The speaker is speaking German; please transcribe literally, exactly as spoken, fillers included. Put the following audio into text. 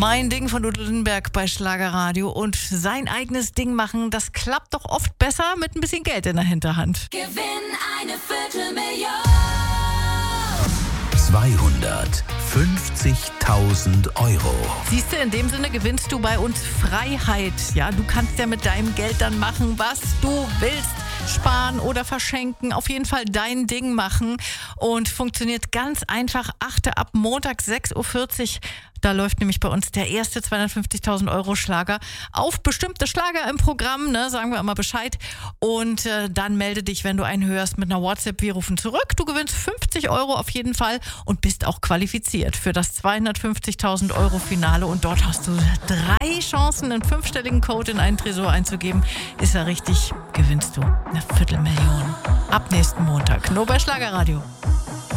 Mein Ding von Udo Lindenberg bei Schlagerradio. Und sein eigenes Ding machen, das klappt doch oft besser mit ein bisschen Geld in der Hinterhand. Gewinn eine Viertelmillion. zweihundertfünfzigtausend Euro. Siehst du, in dem Sinne gewinnst du bei uns Freiheit. Ja, du kannst ja mit deinem Geld dann machen, was du willst. Sparen oder verschenken, auf jeden Fall dein Ding machen und funktioniert ganz einfach. Achte ab Montag sechs Uhr vierzig. Da läuft nämlich bei uns der erste zweihundertfünfzigtausend Euro Schlager auf bestimmte Schlager im Programm, ne, sagen wir immer Bescheid. Und äh, dann melde dich, wenn du einen hörst, mit einer WhatsApp. Wir rufen zurück. Du gewinnst fünfzig Euro auf jeden Fall und bist auch qualifiziert für das zweihundertfünfzigtausend Euro Finale. Und dort hast du drei Chancen, einen fünfstelligen Code in einen Tresor einzugeben. Ist ja richtig, gewinnst du eine Viertelmillion. Ab nächsten Montag. Nur bei Schlagerradio.